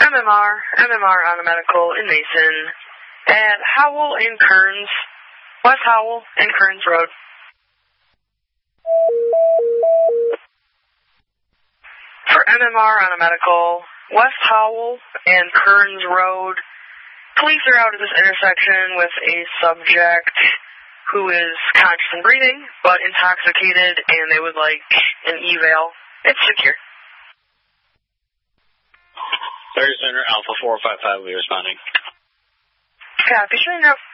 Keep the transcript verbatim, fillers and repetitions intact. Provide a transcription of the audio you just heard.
M M R, M M R on a medical in Mason at Howell and Kearns, West Howell and Kearns Road. For M M R on a medical, West Howell and Kearns Road, police are out at this intersection with a subject who is conscious and breathing, but intoxicated, and they would like an eval. It's secure. Third Center, Alpha four five five, we responding. Copy, sure enough.